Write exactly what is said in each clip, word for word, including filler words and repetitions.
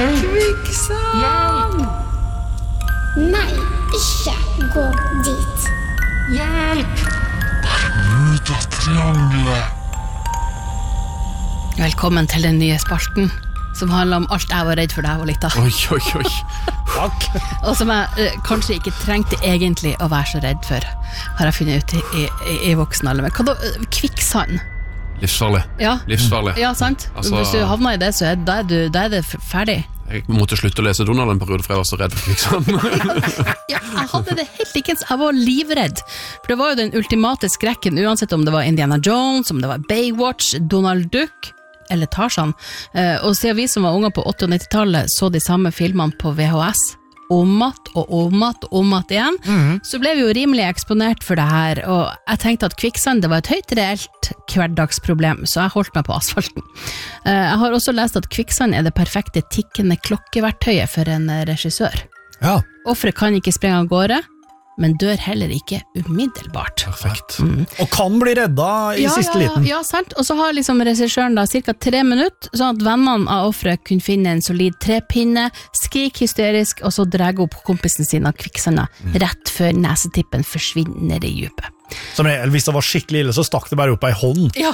Kvikksand! Nei, ikke gå dit. Hjelp! Bermuda-triangelet. Velkommen til den nye spalten, som handler om alt jeg var redd for da jeg var liten. Oi, oi, oi. Takk. Og som jeg eh, kanskje ikke trengte egentlig å være så redd for, har jeg funnet ut i, i, i, i voksen alder. Men hva da? Kvikksand? Livsfarlig. Ja. Livsfarlig. Ja, sant? Altså- Hvis du havner i det, så er, da, er du, da er det f- ferdig. Jeg måtte slutte å lese Donald en periode, for jeg var så redd for kvikksand. Ja, jeg hadde det helt likens. Jeg var livredd. For det var jo den ultimate skrekken, uansett om det var Indiana Jones, om det var Baywatch, Donald Duck eller Tarzan. Eh, og siden vi som var unger på åtti- og nittitallet så de samme filmene på V H S om at og om at og om at igjen, mm. så ble vi jo rimelig eksponert for det her, og jeg tenkte at kvikksand det var et høyt reelt hverdagsproblem, så jeg holdt meg på asfalten. Eh, jeg har også lest at kvikksand er det perfekte tikkende klokkeverktøyet for en eh, regissør. Ja. Offeret kan ikke sprenge av gårde, men dør heller ikke umiddelbart. Perfekt. Mm. Og kan bli redda i Ja, siste ja, liten. ja, sant. Og så har liksom regissøren da cirka tre minutter, sånn at vennene av offeret kunne finne en solid trepinne, skrik hysterisk, og så drar opp kompisen sin av kviksanda, Mm. rett før nesetippen forsvinner ned i djupet. Som regel, hvis det var skikkelig ille, så stakk det bare opp ei hånd. Ja,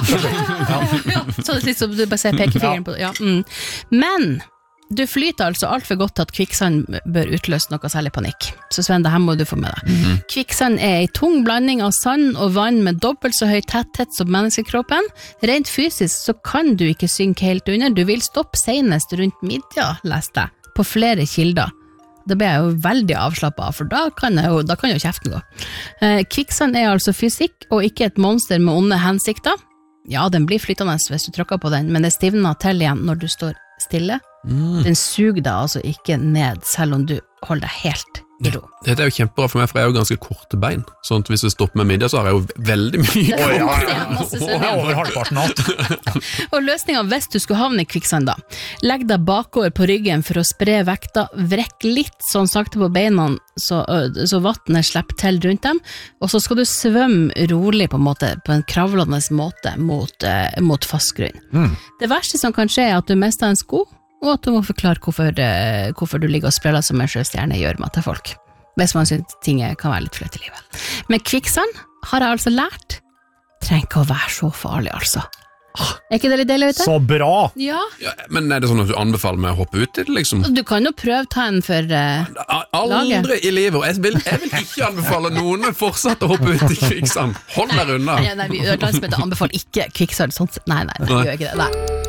ja. Så det er litt som du bare ser pekefingeren på. Ja. Mm. Men du flyter altså alt for godt til at kvikksand bør utløse noe særlig panikk. Så Sven, det her må du få med deg. Mm-hmm. Kvikksand er en tung blanding av sand og vann med dobbelt så høy tetthet som menneskekroppen. Rent fysisk så kan du ikke synke helt under. Du vil stoppe senest rundt middag, leste jeg, på flere kilder. Da ble jeg jo veldig avslappet av, for da kan, jeg jo, da kan jo kjeften gå. Eh, kvikksand er altså fysikk, og ikke et monster med onde hensikter. Ja, den blir flytende hvis du trykker på den, men det stivner til igjen når du står stille. Mm. Den suger deg altså ikke ned, selv om du holder deg helt i ro. Dette er jo kjempebra for meg, for jeg har jo ganske korte bein. Sånn at hvis jeg stopper med middag, så har jeg jo veldig mye. Det er Oi, ja, det ja. er masse Å, søvn. over halvparten alt. Og løsningen hvis du skulle havne i kvikksand da, legg deg bakover på ryggen for å spre vekta, vrekk litt sånn sakte på beina så, så vattnet slipper til rundt dem, og så skal du svømme rolig på en måte, på en kravlende måte mot, eh, mot fast grunn. Mm. Det verste som kan skje er at du mister en sko, og at du må forklare hvorfor, eh, hvorfor du ligger og sprøller som en sjøstjerne i gjørma til folk, hvis man synes ting kan være litt fløyt i livet. Men kvikksand har jeg altså lært, trenger ikke å være så farlig altså. Er ikke det litt deilig, vet du? Så bra! Ja. Ja, men er det sånn at du anbefaler meg å hoppe ut i det, liksom? Du kan jo prøve ta en for uh, Aldri laget. i livet, og jeg vil, jeg vil ikke anbefale noen fortsatt å hoppe ut i kvikksand. Hold deg unna. Nei, nei, vi landsmøtet anbefaler ikke kvikksand sånn sett. Nei, nei, vi gjør ikke det. Nei.